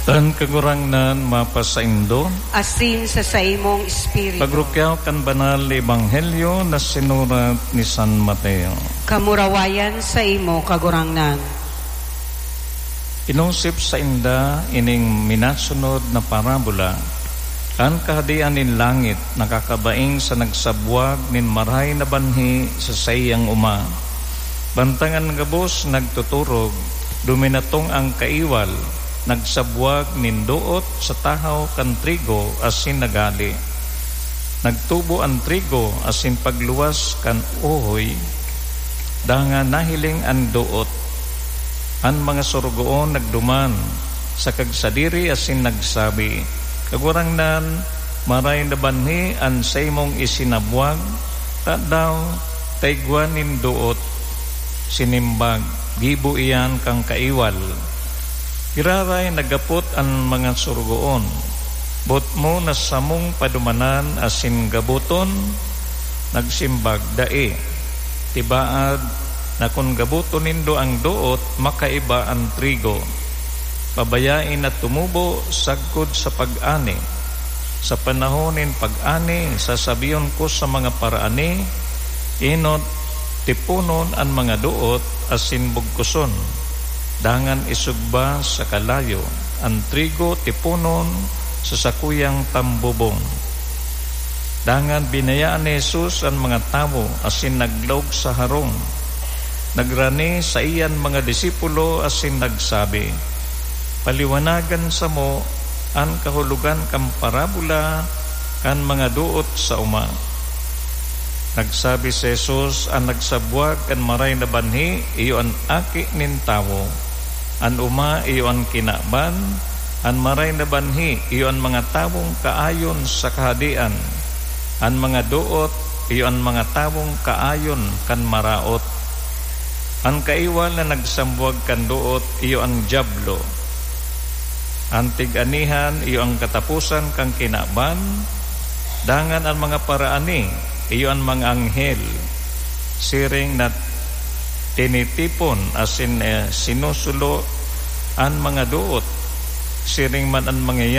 Tan kagurangnan mapasaindo, asin sa imong espiritu. pagrukyaw kan banal ebanghelyo na sinurat ni San Mateo. Kamurawayan sa imo kagurangnan. Inusip sa inda ining minasunod na parabola, ang kahadian nin langit nakakabaing sa nagsabwag nin maray na banhi sa sayang uma. Bantangan gabos nagtuturog, duminatong ang kaiwal, nagsabwag ninduot sa tahaw kan trigo asin nagali. Nagtubo ang trigo asin pagluwas kan uhoy, danga nahiling ang duot. Ang mga surugoon nagduman sa kagsadiri asin nagsabi, kagurangnan maray na banhi ang saymong isinabwag, daw taigwan ninduot, sinimbag, gibo iyan kang kaiwal. Iraray nagapot ang mga surugoon, bot mo na samong padumanan asin gabuton, nagsimbag dae, tibaad na kung gabuton nindo ang duot, makaiba ang trigo. Pabayain na tumubo sagkod sa pag-ani. Sa panahonin pag-ani, sasabiyon ko sa mga paraani, inot tipunon ang mga duot asin bugkuson. Dangan isugba sa kalayo, ang trigo tipunon sa sakuyang tambubong. Dangan binayaan ni Jesus ang mga tao asin naglog sa harong. Nagrani sa iyan mga disipulo asin nagsabi, paliwanagan sa mo ang kahulugan kang parabola kan mga duot sa uma. Nagsabi si Jesus, ang nagsabwag kan maray na banhi, iyo ang aki nin tawo. An uma, iyo ang kinaban. An maray na banhi, iyo ang mga tawong kaayon sa kahadian. An mga duot, iyo ang mga tawong kaayon kan maraot. Ang kaiwal na nagsambwag kan duot, iyo ang diablo. Ang tig-anihan, iyo ang katapusan kang kinaban. Dangan ang mga paraani, iyo ang mga anghel. Siring na tinitipon asin sinusulo ang mga duot. Siring man ang mga